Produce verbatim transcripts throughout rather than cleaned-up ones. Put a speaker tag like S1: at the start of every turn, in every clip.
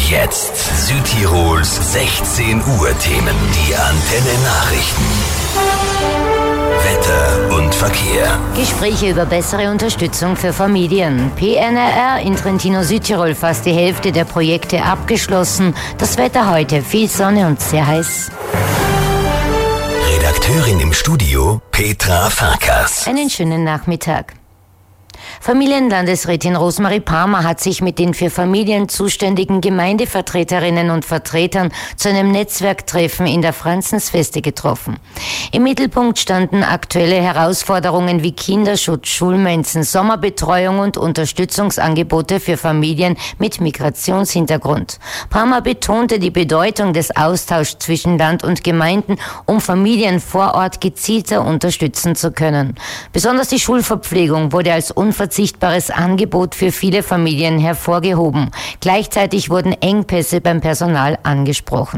S1: jetzt Südtirols sechzehn Uhr Themen. Die Antenne Nachrichten. Wetter und Verkehr.
S2: Gespräche über bessere Unterstützung für Familien. P N R R in Trentino-Südtirol fast die Hälfte der Projekte abgeschlossen. Das Wetter heute, viel Sonne und sehr heiß.
S1: Redakteurin im Studio, Petra Farkas.
S2: Einen schönen Nachmittag. Familienlandesrätin Rosemarie Palmer hat sich mit den für Familien zuständigen Gemeindevertreterinnen und Vertretern zu einem Netzwerktreffen in der Franzensfeste getroffen. Im Mittelpunkt standen aktuelle Herausforderungen wie Kinderschutz, Schulmenzen, Sommerbetreuung und Unterstützungsangebote für Familien mit Migrationshintergrund. Palmer betonte die Bedeutung des Austauschs zwischen Land und Gemeinden, um Familien vor Ort gezielter unterstützen zu können. Besonders die Schulverpflegung wurde als unverzichtbares Angebot für viele Familien hervorgehoben. Gleichzeitig wurden Engpässe beim Personal angesprochen.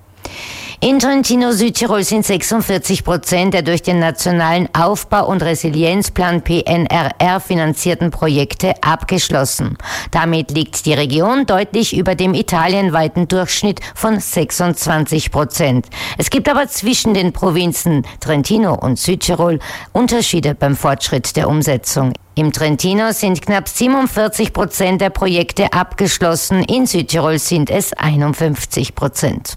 S2: In Trentino-Südtirol sind sechsundvierzig Prozent der durch den Nationalen Aufbau- und Resilienzplan P N R R finanzierten Projekte abgeschlossen. Damit liegt die Region deutlich über dem italienweiten Durchschnitt von sechsundzwanzig Prozent. Es gibt aber zwischen den Provinzen Trentino und Südtirol Unterschiede beim Fortschritt der Umsetzung. Im Trentino sind knapp siebenundvierzig Prozent der Projekte abgeschlossen, in Südtirol sind es einundfünfzig Prozent.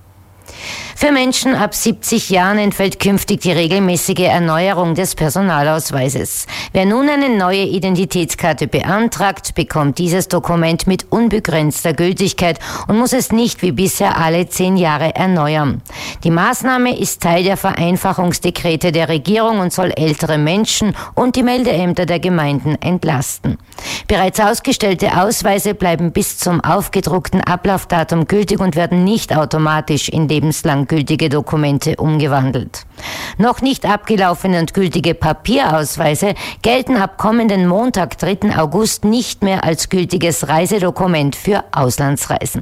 S2: Für Menschen ab siebzig Jahren entfällt künftig die regelmäßige Erneuerung des Personalausweises. Wer nun eine neue Identitätskarte beantragt, bekommt dieses Dokument mit unbegrenzter Gültigkeit und muss es nicht wie bisher alle zehn Jahre erneuern. Die Maßnahme ist Teil der Vereinfachungsdekrete der Regierung und soll ältere Menschen und die Meldeämter der Gemeinden entlasten. Bereits ausgestellte Ausweise bleiben bis zum aufgedruckten Ablaufdatum gültig und werden nicht automatisch in lebenslang gültige Dokumente umgewandelt. Noch nicht abgelaufene und gültige Papierausweise gelten ab kommenden Montag, dritten August, nicht mehr als gültiges Reisedokument für Auslandsreisen.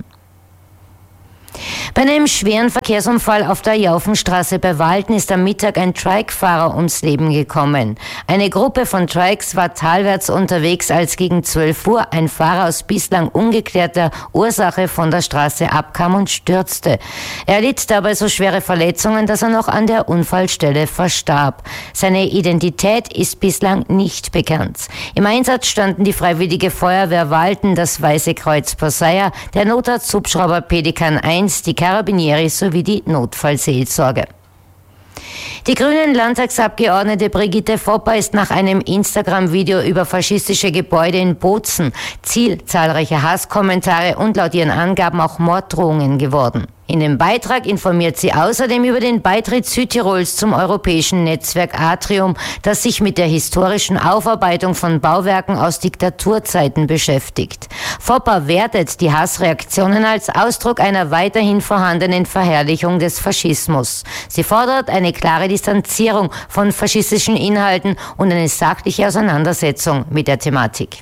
S2: Bei einem schweren Verkehrsunfall auf der Jaufenstraße bei Walten ist am Mittag ein Trike-Fahrer ums Leben gekommen. Eine Gruppe von Trikes war talwärts unterwegs, als gegen zwölf Uhr ein Fahrer aus bislang ungeklärter Ursache von der Straße abkam und stürzte. Er litt dabei so schwere Verletzungen, dass er noch an der Unfallstelle verstarb. Seine Identität ist bislang nicht bekannt. Im Einsatz standen die Freiwillige Feuerwehr Walten, das Weiße Kreuz Posseia, der Notarzthubschrauber Pelikan eins, die Carabinieri sowie die Notfallseelsorge. Die grünen Landtagsabgeordnete Brigitte Fopper ist nach einem Instagram-Video über faschistische Gebäude in Bozen Ziel zahlreicher Hasskommentare und laut ihren Angaben auch Morddrohungen geworden. In dem Beitrag informiert sie außerdem über den Beitritt Südtirols zum europäischen Netzwerk Atrium, das sich mit der historischen Aufarbeitung von Bauwerken aus Diktaturzeiten beschäftigt. Fopper wertet die Hassreaktionen als Ausdruck einer weiterhin vorhandenen Verherrlichung des Faschismus. Sie fordert eine klare Distanzierung von faschistischen Inhalten und eine sachliche Auseinandersetzung mit der Thematik.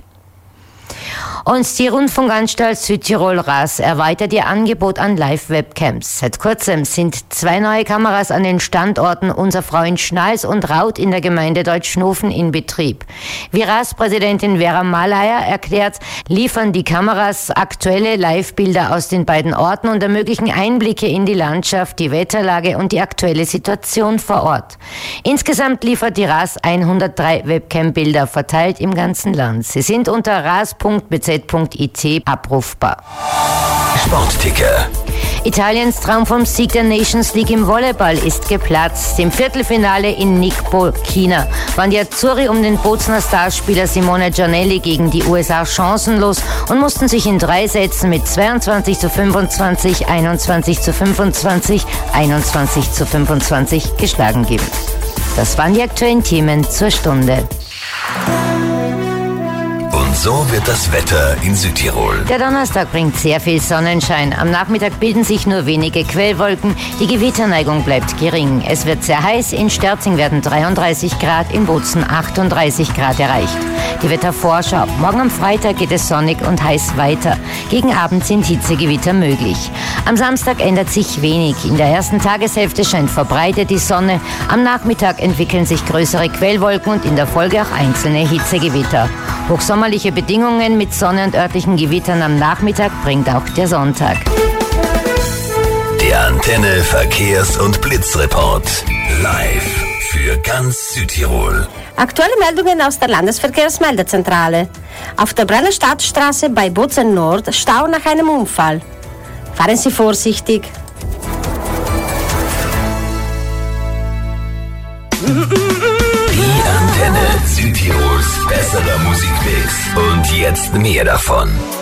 S2: Und die Rundfunkanstalt Südtirol R A S erweitert ihr Angebot an Live-Webcams. Seit kurzem sind zwei neue Kameras an den Standorten Unser Frau in Schnals und Raut in der Gemeinde Deutschnofen in Betrieb. Wie R A S-Präsidentin Vera Malayer erklärt, liefern die Kameras aktuelle Live-Bilder aus den beiden Orten und ermöglichen Einblicke in die Landschaft, die Wetterlage und die aktuelle Situation vor Ort. Insgesamt liefert die R A S hundertdrei Webcam-Bilder verteilt im ganzen Land. Sie sind unter ras punkt b z punkt i t abrufbar.
S1: Sportticker.
S2: Italiens Traum vom Sieg der Nations League im Volleyball ist geplatzt. Im Viertelfinale in Ningbo, China, waren die Azzurri um den Bozener Starspieler Simone Giannelli gegen die U S A chancenlos und mussten sich in drei Sätzen mit zweiundzwanzig zu fünfundzwanzig, einundzwanzig zu fünfundzwanzig, einundzwanzig zu fünfundzwanzig geschlagen geben. Das waren die aktuellen Themen zur Stunde.
S1: Und so wird das Wetter in Südtirol.
S2: Der Donnerstag bringt sehr viel Sonnenschein. Am Nachmittag bilden sich nur wenige Quellwolken. Die Gewitterneigung bleibt gering. Es wird sehr heiß. In Sterzing werden dreiunddreißig Grad, in Bozen achtunddreißig Grad erreicht. Die Wettervorschau. Morgen am Freitag geht es sonnig und heiß weiter. Gegen Abend sind Hitzegewitter möglich. Am Samstag ändert sich wenig. In der ersten Tageshälfte scheint verbreitet die Sonne. Am Nachmittag entwickeln sich größere Quellwolken und in der Folge auch einzelne Hitzegewitter. Hochsommerliche Bedingungen mit Sonne und örtlichen Gewittern am Nachmittag bringt auch der Sonntag.
S1: Der Antenne Verkehrs- und Blitzreport. Live für ganz Südtirol.
S3: Aktuelle Meldungen aus der Landesverkehrsmeldezentrale. Auf der Brenner Stadtstraße bei Bozen Nord Stau nach einem Unfall. Fahren Sie vorsichtig.
S1: Die Antenne Südtirols besserer Musikmix. Und jetzt mehr davon.